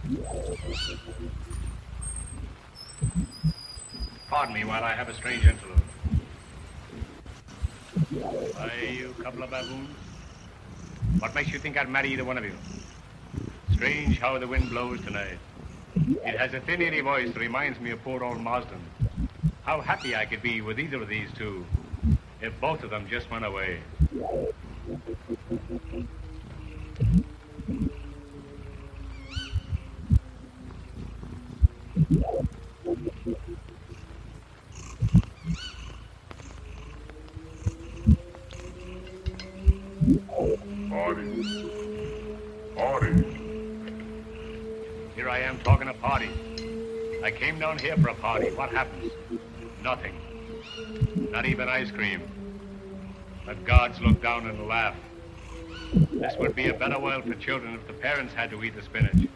Pardon me while I have a strange interlude. Hey, you couple of baboons. What makes you think I'd marry either one of you? Strange how the wind blows tonight. It has a thin, eerie voice that reminds me of poor old Marsden. How happy I could be with either of these two if both of them just went away. Party. Here I am talking of parties. I came down here for a party. What happens? Nothing. Not even ice cream. The gods look down and laugh. This would be a better world for children if the parents had to eat the spinach.